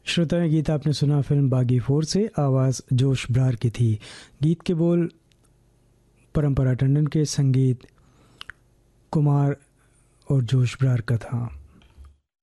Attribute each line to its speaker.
Speaker 1: श्रोताएं, गीत आपने सुना फिल्म बागी 4 से, आवाज़ जोश ब्रार की थी। गीत के बोल परंपरा टंडन के, संगीत कुमार और जोश ब्रार का था।